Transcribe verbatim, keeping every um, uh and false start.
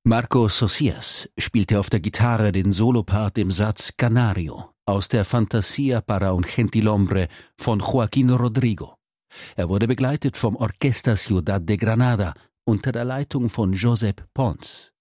Marco Socias spielte auf der Gitarre den Solopart im Satz Canario aus der Fantasia para un Gentilhombre von Joaquín Rodrigo. Er wurde begleitet vom Orquesta Ciudad de Granada unter der Leitung von Josep Pons.